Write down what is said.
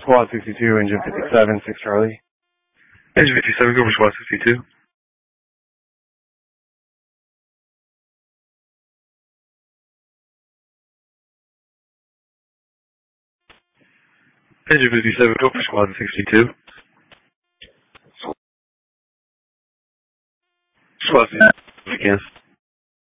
Squad 62, Engine 57, 6 Charlie. Engine 57, go for Squad 62. Engine 57, go for Squad 62. Squad 62, if you can.